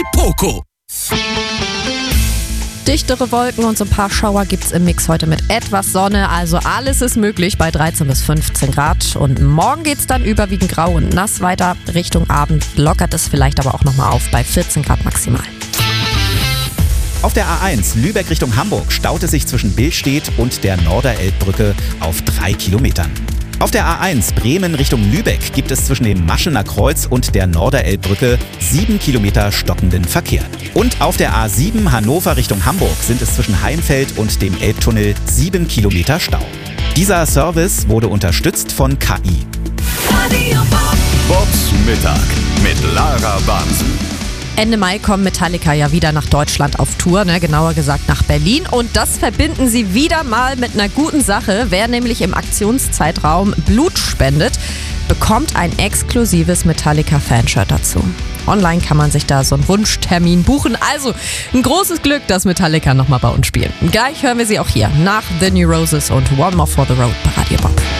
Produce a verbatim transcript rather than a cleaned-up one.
Poco. Dichtere Wolken und so ein paar Schauer gibt's im Mix heute mit etwas Sonne. Also alles ist möglich bei dreizehn bis fünfzehn Grad. Und morgen geht's dann überwiegend grau und nass weiter. Richtung Abend lockert es vielleicht aber auch nochmal auf bei vierzehn Grad maximal. Auf der A eins Lübeck Richtung Hamburg staut es sich zwischen Billstedt und der Norderelbbrücke auf drei Kilometern. Auf der A eins Bremen Richtung Lübeck gibt es zwischen dem Maschener Kreuz und der Norderelbbrücke sieben Kilometer stockenden Verkehr. Und auf der A sieben Hannover Richtung Hamburg sind es zwischen Heimfeld und dem Elbtunnel sieben Kilometer Stau. Dieser Service wurde unterstützt von K I. Bobs Mittag mit Lara Bansen. Ende Mai kommen Metallica ja wieder nach Deutschland auf Tour, ne? Genauer gesagt nach Berlin. Und das verbinden sie wieder mal mit einer guten Sache. Wer nämlich im Aktionszeitraum Blut spendet, bekommt ein exklusives Metallica-Fanshirt dazu. Online kann man sich da so einen Wunschtermin buchen. Also ein großes Glück, dass Metallica nochmal bei uns spielen. Gleich hören wir sie auch hier nach The New Roses und One More for the Road bei Radio Bob.